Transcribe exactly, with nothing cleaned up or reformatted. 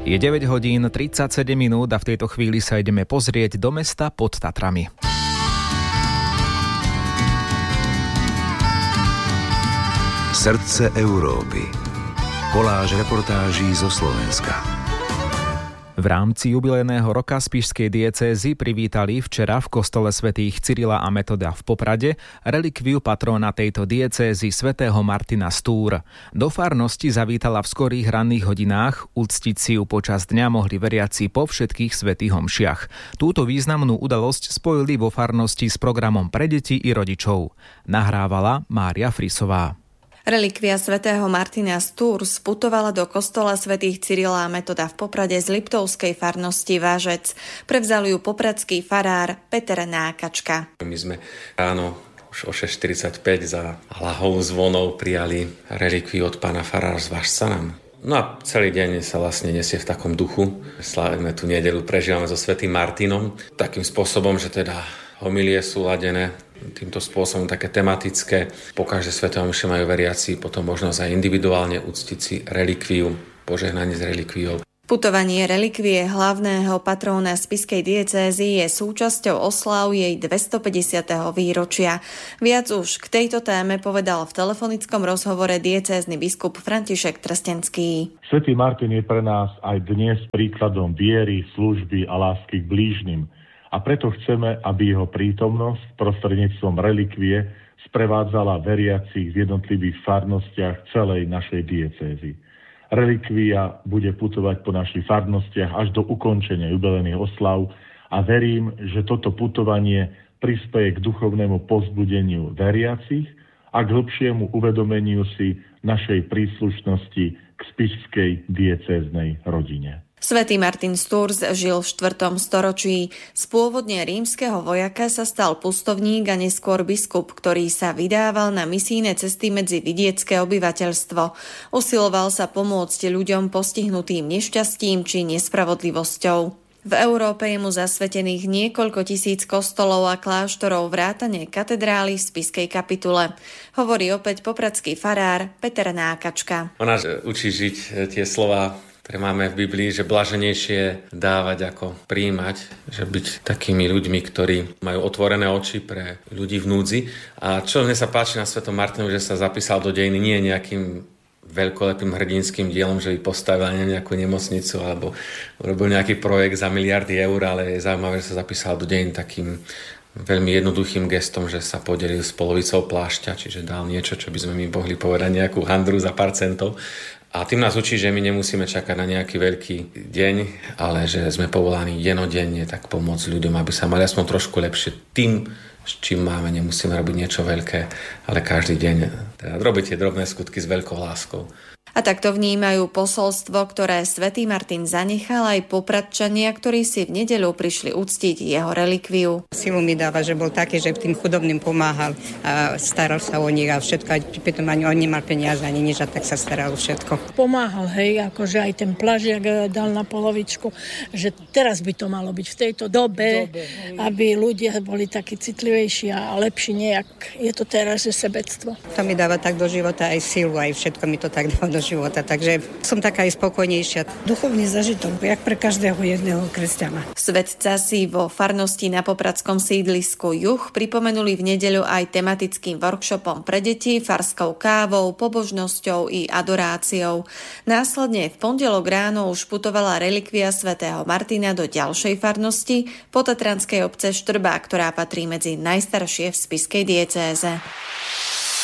Je deväť hodín tridsaťsedem minút a v tejto chvíli sa ideme pozrieť do mesta pod Tatrami. Srdce Európy. Koláž reportáží zo Slovenska. V rámci jubilejného roka spišskej diecézy privítali včera v kostole svätých Cyrila a Metoda v Poprade relikviu patróna tejto diecézy svätého Martina z Túr. Do farnosti zavítala v skorých ranných hodinách, uctiť si ju počas dňa mohli veriaci po všetkých svätých omšiach. Túto významnú udalosť spojili vo farnosti s programom pre deti i rodičov. Nahrávala Mária Frisová. Relikvia svätého Martina z Túr sputovala do kostola svätých Cyrila a Metoda v Poprade z Liptovskej farnosti Vážec. Prevzal ju popradský farár Peter Nákačka. My sme ráno už o šesť štyridsaťpäť za hlavou zvonov prijali relikviu od pána farára z Vážca. No a celý deň sa vlastne nesie v takom duchu. Slávime tú nedeľu, prežívame so svätým Martinom takým spôsobom, že teda homilie sú ladené týmto spôsobom také tematické. Po každej svätej omši majú veriaci potom možnosť aj individuálne uctiť si relikviu, požehnanie s relikviou. Putovanie relikvie hlavného patróna spišskej diecézy je súčasťou osláv jej dvestopäťdesiateho výročia. Viac už k tejto téme povedal v telefonickom rozhovore diecézny biskup František Trstenský. Svätý Martin je pre nás aj dnes príkladom viery, služby a lásky k blížnym. A preto chceme, aby jeho prítomnosť prostredníctvom relikvie sprevádzala veriacich v jednotlivých farnostiach celej našej diecézy. Relikvia bude putovať po našich farnostiach až do ukončenia jubilejných oslav a verím, že toto putovanie prispeje k duchovnému povzbudeniu veriacich a k hlbšiemu uvedomeniu si našej príslušnosti k spišskej diecéznej rodine. Svätý Martin z Tours žil v štvrtom storočí. Z pôvodne rímskeho vojaka sa stal pustovník a neskôr biskup, ktorý sa vydával na misijné cesty medzi vidiecké obyvateľstvo. Usiloval sa pomôcť ľuďom postihnutým nešťastím či nespravodlivosťou. V Európe je mu zasvetených niekoľko tisíc kostolov a kláštorov vrátane katedrály v spišskej kapitule. Hovorí opäť popradský farár Peter Nákačka. Ona učí žiť tie slová, ktoré máme v Biblii, že blaženejšie dávať ako prijímať, že byť takými ľuďmi, ktorí majú otvorené oči pre ľudí v núdzi. A čo mne sa páči na svätom Martinovi, že sa zapísal do dejiny nie nejakým veľkolepým hrdinským dielom, že by postavil nejakú nemocnicu alebo urobil nejaký projekt za miliardy eur, ale je zaujímavé, že sa zapísal do dejín takým veľmi jednoduchým gestom, že sa podelil s polovicou plášťa, čiže dal niečo, čo by sme my mohli povedať nejakú handru za pár centov. A tým nás učí, že my nemusíme čakať na nejaký veľký deň, ale že sme povolaní denodenne tak pomôcť ľuďom, aby sa mali aspoň trošku lepšie. Tým, s čím máme, nemusíme robiť niečo veľké, ale každý deň teda robiť tie drobné skutky s veľkou láskou. A takto vnímajú posolstvo, ktoré svätý Martin zanechal aj popradčania, ktorí si v nedeľu prišli uctiť jeho relikviu. Silu mi dáva, že bol taký, že tým chudobným pomáhal a staral sa o nich a všetko. A potom ani on nemal peniaze, ani nič, a tak sa staral o všetko. Pomáhal, hej, akože aj ten plažiak dal na polovičku, že teraz by to malo byť v tejto dobe, dobe aby ľudia boli takí citlivejší a lepší, nejak je to teraz, že sebectvo. To mi dáva tak do života aj silu, aj všetko mi to tak dáva do života, takže som taká aj spokojnejšia. Duchovný zažitok, jak pre každého jedného kresťana. Svetca si vo farnosti na popradskom sídlisku Juh pripomenuli v nedeľu aj tematickým workshopom pre deti, farskou kávou, pobožnosťou i adoráciou. Následne v pondelok ráno už putovala relikvia svätého Martina do ďalšej farnosti, potatranskej obce Štrbá, ktorá patrí medzi najstaršie v spišskej diecéze.